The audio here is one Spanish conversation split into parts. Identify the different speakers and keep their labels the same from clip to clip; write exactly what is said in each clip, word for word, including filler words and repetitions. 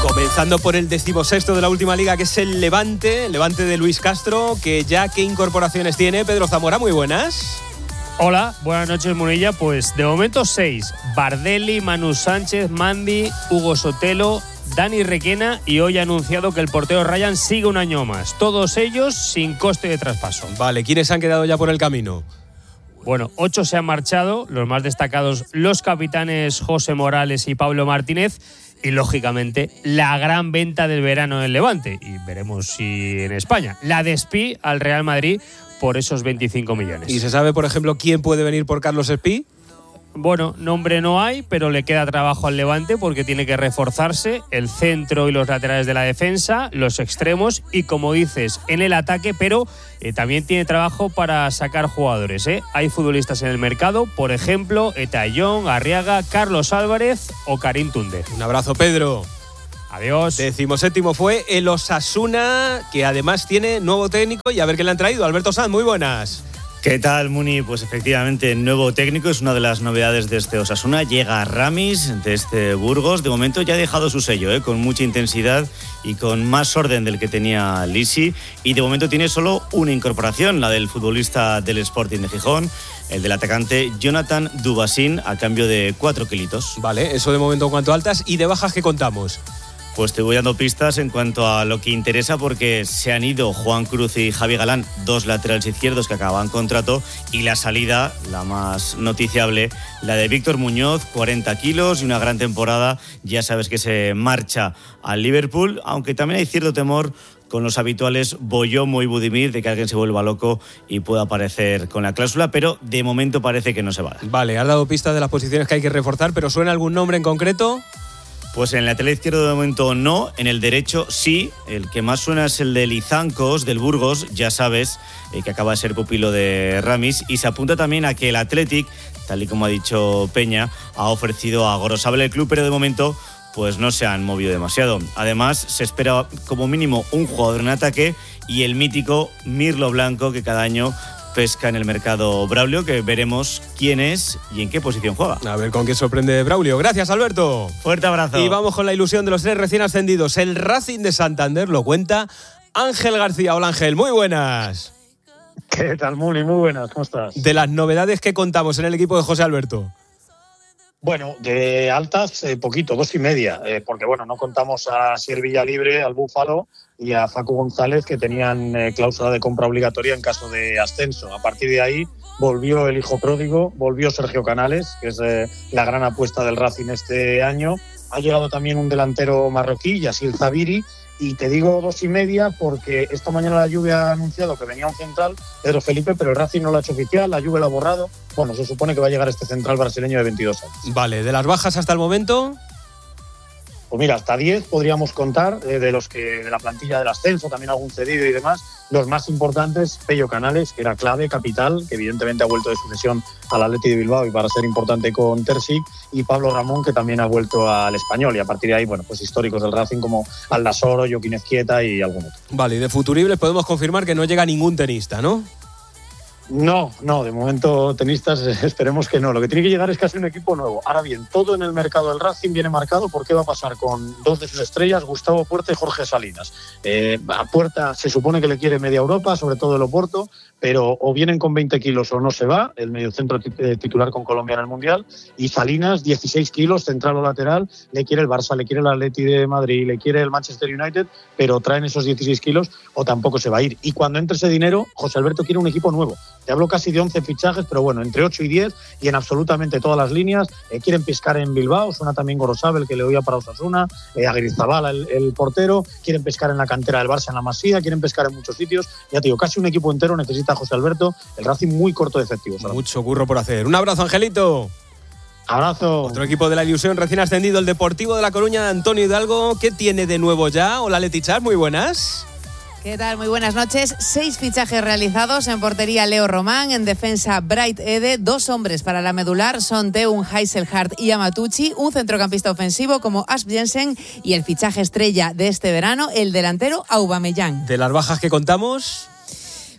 Speaker 1: Comenzando por el decimosexto de la última liga, que es el Levante, el Levante de Luis Castro, que ya qué incorporaciones tiene. Pedro Zamora, muy buenas.
Speaker 2: Hola, buenas noches, Munilla. Pues de momento seis. Bardelli, Manu Sánchez, Mandi, Hugo Sotelo, Dani Requena y hoy ha anunciado que el portero Ryan sigue un año más. Todos ellos sin coste de traspaso.
Speaker 1: Vale, ¿quiénes han quedado ya por el camino?
Speaker 2: Bueno, ocho se han marchado, los más destacados los capitanes José Morales y Pablo Martínez. Y, lógicamente, la gran venta del verano en Levante. Y veremos si en España. La de Espí al Real Madrid por esos veinticinco millones.
Speaker 1: ¿Y se sabe, por ejemplo, quién puede venir por Carlos Espí?
Speaker 2: Bueno, nombre no hay, pero le queda trabajo al Levante porque tiene que reforzarse el centro y los laterales de la defensa, los extremos y, como dices, en el ataque, pero eh, también tiene trabajo para sacar jugadores. ¿eh? Hay futbolistas en el mercado, por ejemplo, Etayón, Arriaga, Carlos Álvarez o Karim Tunde.
Speaker 1: Un abrazo, Pedro.
Speaker 2: Adiós.
Speaker 1: Decimoséptimo fue el Osasuna, que además tiene nuevo técnico y a ver qué le han traído. Alberto Sanz, muy buenas.
Speaker 3: ¿Qué tal, Muni? Pues efectivamente, nuevo técnico es una de las novedades de este Osasuna. Llega Ramis de este Burgos. De momento ya ha dejado su sello, ¿eh? con mucha intensidad y con más orden del que tenía Lisi. Y de momento tiene solo una incorporación, la del futbolista del Sporting de Gijón, el del atacante Jonathan Dubasín, a cambio de cuatro kilitos.
Speaker 1: Vale, eso de momento en cuanto a altas. ¿Y de bajas qué contamos?
Speaker 3: Pues te voy dando pistas en cuanto a lo que interesa, porque se han ido Juan Cruz y Javi Galán, dos laterales izquierdos que acababan contrato, y la salida, la más noticiable, la de Víctor Muñoz, cuarenta kilos y una gran temporada. Ya sabes que se marcha al Liverpool, aunque también hay cierto temor con los habituales Boyomo y Budimir de que alguien se vuelva loco y pueda aparecer con la cláusula, pero de momento parece que no se va.
Speaker 1: Vale, has dado pistas de las posiciones que hay que reforzar, pero ¿suena algún nombre en concreto?
Speaker 3: Pues en el lateral izquierdo de momento no, en el derecho sí. El que más suena es el de Lizancos, del Burgos, ya sabes, eh, que acaba de ser pupilo de Ramis. Y se apunta también a que el Athletic, tal y como ha dicho Peña, ha ofrecido a Gorosabel el club, pero de momento pues no se han movido demasiado. Además, se espera como mínimo un jugador en ataque y el mítico Mirlo Blanco, que cada año pesca en el mercado Braulio, que veremos quién es y en qué posición juega.
Speaker 1: A ver con qué sorprende Braulio. Gracias, Alberto.
Speaker 3: Fuerte abrazo.
Speaker 1: Y vamos con la ilusión de los tres recién ascendidos. El Racing de Santander lo cuenta Ángel García. Hola, Ángel, muy buenas.
Speaker 4: ¿Qué tal, Muni? Muy buenas, ¿cómo estás?
Speaker 1: De las novedades que contamos en el equipo de José Alberto.
Speaker 4: Bueno, de altas, eh, poquito, dos y media, eh, porque bueno, no contamos a Sier Villalibre, al Búfalo y a Facu González, que tenían eh, cláusula de compra obligatoria en caso de ascenso. A partir de ahí volvió el hijo pródigo, volvió Sergio Canales, que es eh, la gran apuesta del Racing este año. Ha llegado también un delantero marroquí, Yassir Zabiri. Y te digo dos y media porque esta mañana la Juve ha anunciado que venía un central, Pedro Felipe, pero el Racing no lo ha hecho oficial, la Juve lo ha borrado. Bueno, se supone que va a llegar este central brasileño de veintidós años.
Speaker 1: Vale, ¿de las bajas hasta el momento?
Speaker 4: Pues mira, hasta diez podríamos contar, eh, de los que de la plantilla del ascenso, también algún cedido y demás. Los más importantes, Pello Canales, que era clave, capital, que evidentemente ha vuelto de sucesión al Athletic de Bilbao y para ser importante con Terzic, y Pablo Ramón, que también ha vuelto al Español, y a partir de ahí, bueno, pues históricos del Racing como Aldasoro, Joaquín Ezquieta y algún otro.
Speaker 1: Vale, y de futuribles podemos confirmar que no llega ningún tenista, ¿no?
Speaker 4: No, no, de momento tenistas esperemos que no. Lo que tiene que llegar es casi un equipo nuevo. Ahora bien, todo en el mercado del Racing viene marcado por qué va a pasar con dos de sus estrellas, Gustavo Puerta y Jorge Salinas. Eh, a Puerta se supone que le quiere media Europa, sobre todo el Oporto, pero o vienen con veinte kilos o no se va, el mediocentro titular con Colombia en el Mundial, y Salinas, dieciséis kilos, central o lateral, le quiere el Barça, le quiere el Atleti de Madrid, le quiere el Manchester United, pero traen esos dieciséis kilos o tampoco se va a ir. Y cuando entre ese dinero, José Alberto quiere un equipo nuevo. Te hablo casi de once fichajes, pero bueno, entre ocho y diez y en absolutamente todas las líneas. Eh, quieren pescar en Bilbao, suena también Gorosabel, que le oía para Osasuna, eh, Agrizabala, el, el portero. Quieren pescar en la cantera del Barça, en la Masía, quieren pescar en muchos sitios. Ya te digo, casi un equipo entero necesita José Alberto. El Racing muy corto de efectivos.
Speaker 1: Mucho curro por hacer. Un abrazo, Angelito.
Speaker 4: Abrazo.
Speaker 1: Otro equipo de la ilusión recién ascendido, el Deportivo de La Coruña, Antonio Hidalgo. ¿Qué tiene de nuevo ya? Hola, Letichar, muy buenas.
Speaker 5: ¿Qué tal? Muy buenas noches. Seis fichajes realizados. En portería, Leo Román. En defensa, Bright Ede. Dos hombres para la medular son Teun Heiselhardt y Amatucci. Un centrocampista ofensivo como Asp Jensen. Y el fichaje estrella de este verano, el delantero Aubameyang.
Speaker 1: De las bajas que contamos...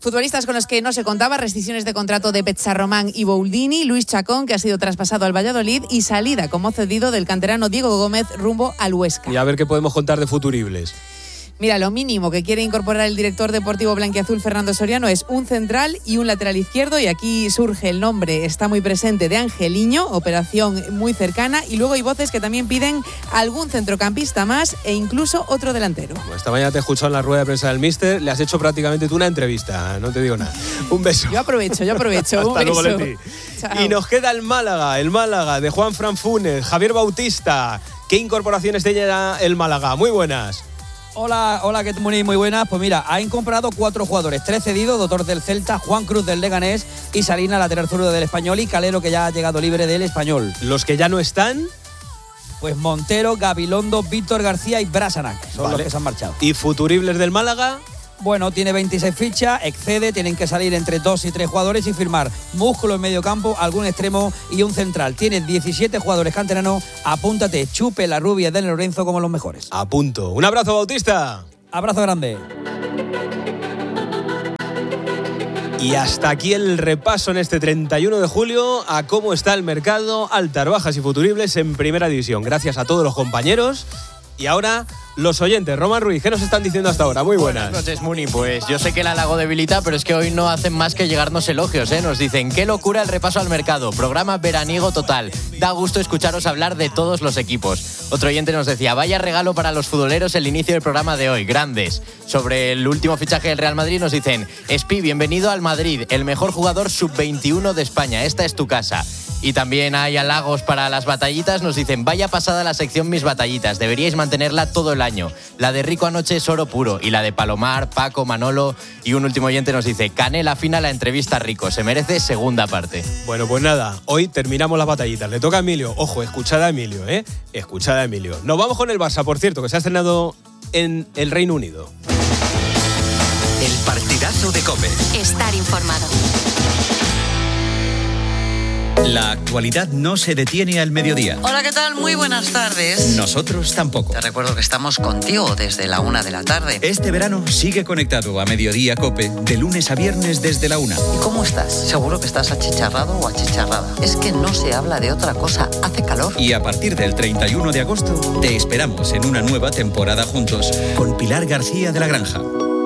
Speaker 5: Futbolistas con los que no se contaba, rescisiones de contrato de Petsarromán y Bouldini, Luis Chacón, que ha sido traspasado al Valladolid, y salida como cedido del canterano Diego Gómez rumbo al Huesca.
Speaker 1: Y a ver qué podemos contar de futuribles.
Speaker 5: Mira, lo mínimo que quiere incorporar el director deportivo blanquiazul Fernando Soriano es un central y un lateral izquierdo, y aquí surge el nombre, está muy presente, de Angeliño, operación muy cercana, y luego hay voces que también piden algún centrocampista más e incluso otro delantero.
Speaker 1: Bueno, esta mañana te he escuchado en la rueda de prensa del míster, le has hecho prácticamente tú una entrevista, no te digo nada. Un beso.
Speaker 5: Yo aprovecho, yo aprovecho.
Speaker 1: Hasta
Speaker 5: un
Speaker 1: luego,
Speaker 5: beso.
Speaker 1: Leti.
Speaker 5: Chao.
Speaker 1: Y nos queda el Málaga, el Málaga de Juan Fran Funes, Javier Bautista. ¿Qué incorporaciones tiene el Málaga? Muy buenas.
Speaker 6: Hola, hola, ¿qué tal? Muy buenas. Pues mira, han comprado cuatro jugadores, tres cedidos, Doctor del Celta, Juan Cruz del Leganés y Salina, lateral zurdo del Español, y Calero, que ya ha llegado libre del Español.
Speaker 1: ¿Los que ya no están?
Speaker 6: Pues Montero, Gabilondo, Víctor García y Brasanac son
Speaker 1: Vale.
Speaker 6: los que se han marchado.
Speaker 1: ¿Y futuribles del Málaga?
Speaker 6: Bueno, tiene veintiséis fichas, excede, tienen que salir entre dos y tres jugadores y firmar músculo en medio campo, algún extremo y un central. Tiene diecisiete jugadores canteranos, apúntate, Chupe, La Rubia y Del Lorenzo como los mejores.
Speaker 1: A punto. Un abrazo, Bautista.
Speaker 6: Abrazo grande.
Speaker 1: Y hasta aquí el repaso en este treinta y uno de julio a cómo está el mercado, altas, bajas y futuribles en Primera División. Gracias a todos los compañeros. Y ahora, los oyentes. Román Ruiz, ¿qué nos están diciendo hasta ahora? Muy buenas.
Speaker 7: Buenas noches, Muni. Pues yo sé que el halago debilita, pero es que hoy no hacen más que llegarnos elogios, ¿eh? Nos dicen, qué locura el repaso al mercado. Programa veraniego total. Da gusto escucharos hablar de todos los equipos. Otro oyente nos decía, vaya regalo para los futboleros el inicio del programa de hoy. Grandes. Sobre el último fichaje del Real Madrid nos dicen, Espi, bienvenido al Madrid, el mejor jugador sub veintiuno de España. Esta es tu casa. Y también hay halagos para las batallitas. Nos dicen, vaya pasada la sección Mis Batallitas. Deberíais mantenerla todo el año. La de Rico anoche es oro puro. Y la de Palomar, Paco, Manolo. Y un último oyente nos dice, canela fina la entrevista a Rico. Se merece segunda parte.
Speaker 1: Bueno, pues nada, hoy terminamos las batallitas. Le toca a Emilio. Ojo, escuchad a Emilio, ¿eh? Escuchad a Emilio. Nos vamos con el Barça, por cierto, que se ha estrenado en el Reino Unido.
Speaker 8: El partidazo de COPE.
Speaker 9: Estar informado.
Speaker 8: La actualidad no se detiene al mediodía.
Speaker 10: Hola, ¿qué tal? Muy buenas tardes.
Speaker 8: Nosotros tampoco.
Speaker 10: Te recuerdo que estamos contigo desde la una de la tarde.
Speaker 8: Este verano sigue conectado a Mediodía COPE de lunes a viernes desde la una.
Speaker 10: ¿Y cómo estás? ¿Seguro que estás achicharrado o achicharrada? Es que no se habla de otra cosa. Hace calor.
Speaker 8: Y a partir del treinta y uno de agosto te esperamos en una nueva temporada juntos con Pilar García de la Granja.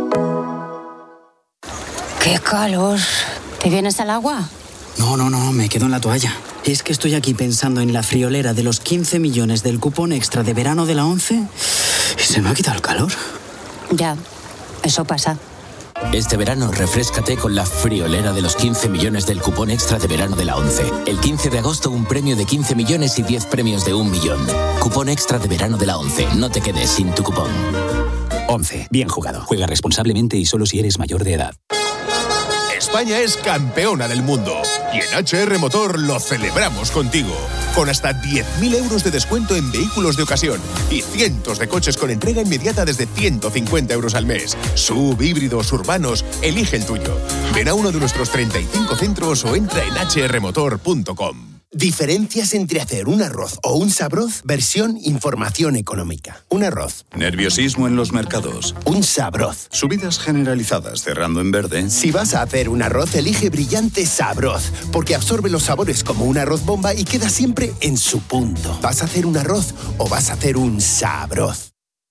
Speaker 9: ¡Qué calor! ¿Te vienes al agua?
Speaker 11: No, no, no, me quedo en la toalla. Es que estoy aquí pensando en la friolera de los quince millones del cupón extra de verano de la ONCE y se me ha quitado el calor.
Speaker 9: Ya, eso pasa.
Speaker 12: Este verano refréscate con la friolera de los quince millones del cupón extra de verano de la ONCE. El quince de agosto un premio de quince millones y diez premios de un millón. Cupón extra de verano de la ONCE. No te quedes sin tu cupón.
Speaker 13: ONCE. Bien jugado. Juega responsablemente y solo si eres mayor de edad.
Speaker 14: España es campeona del mundo y en H R Motor lo celebramos contigo. Con hasta diez mil euros de descuento en vehículos de ocasión y cientos de coches con entrega inmediata desde ciento cincuenta euros al mes. Sub, híbridos, urbanos, elige el tuyo. Ven a uno de nuestros treinta y cinco centros o entra en h r motor punto com.
Speaker 15: Diferencias entre hacer un arroz o un sabroz, versión información económica. Un arroz.
Speaker 16: Nerviosismo en los mercados.
Speaker 15: Un sabroz.
Speaker 16: Subidas generalizadas cerrando en verde.
Speaker 15: Si vas a hacer un arroz, elige Brillante Sabroz, porque absorbe los sabores como un arroz bomba y queda siempre en su punto. ¿Vas a hacer un arroz o vas a hacer un sabroz?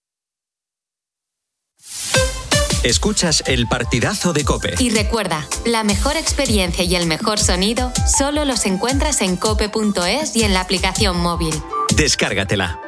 Speaker 8: Escuchas el partidazo de COPE.
Speaker 9: Y recuerda, la mejor experiencia y el mejor sonido solo los encuentras en cope punto es y en la aplicación móvil.
Speaker 8: Descárgatela.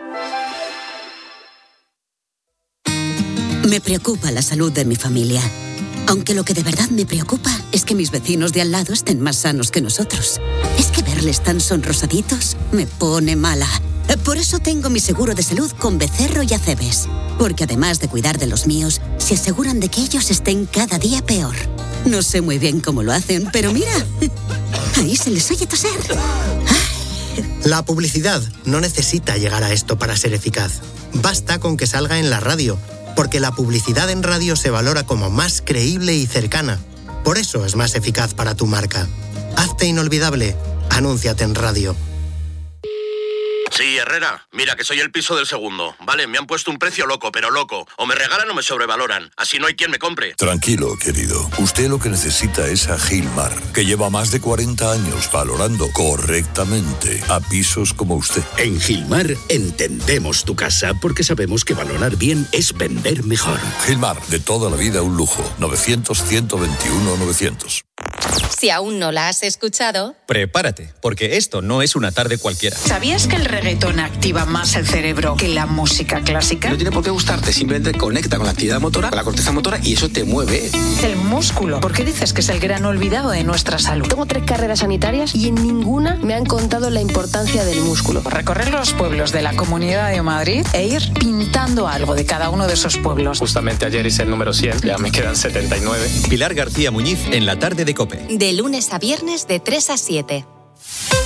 Speaker 17: Me preocupa la salud de mi familia. Aunque lo que de verdad me preocupa es que mis vecinos de al lado estén más sanos que nosotros. Es que verles tan sonrosaditos me pone mala. Por eso tengo mi seguro de salud con Becerro y Acebes. Porque además de cuidar de los míos, se aseguran de que ellos estén cada día peor. No sé muy bien cómo lo hacen, pero mira, ahí se les oye toser.
Speaker 18: La publicidad no necesita llegar a esto para ser eficaz. Basta con que salga en la radio, porque la publicidad en radio se valora como más creíble y cercana. Por eso es más eficaz para tu marca. Hazte inolvidable. Anúnciate en radio.
Speaker 19: Sí, Herrera, mira que soy el piso del segundo. Vale, me han puesto un precio loco, pero loco. O me regalan o me sobrevaloran. Así no hay quien me compre.
Speaker 20: Tranquilo, querido. Usted lo que necesita es a Gilmar, que lleva más de cuarenta años valorando correctamente a pisos como usted.
Speaker 21: En Gilmar entendemos tu casa porque sabemos que valorar bien es vender mejor.
Speaker 20: Gilmar, de toda la vida un lujo. novecientos, ciento veintiuno, novecientos.
Speaker 9: Si aún no la has escuchado,
Speaker 22: prepárate, porque esto no es una tarde cualquiera.
Speaker 23: ¿Sabías que el reggaetón activa más el cerebro que la música clásica?
Speaker 24: No tiene por qué gustarte, simplemente conecta con la actividad motora, con la corteza motora y eso te mueve.
Speaker 23: El músculo. ¿Por qué dices que es el gran olvidado de nuestra salud?
Speaker 25: Tengo tres carreras sanitarias y en ninguna me han contado la importancia del músculo.
Speaker 23: Recorrer los pueblos de la Comunidad de Madrid e ir pintando algo de cada uno de esos pueblos.
Speaker 22: Justamente ayer hice el número cien, ya me quedan setenta y nueve. Pilar García Muñiz en la tarde de COPE.
Speaker 9: De lunes a viernes de tres a siete.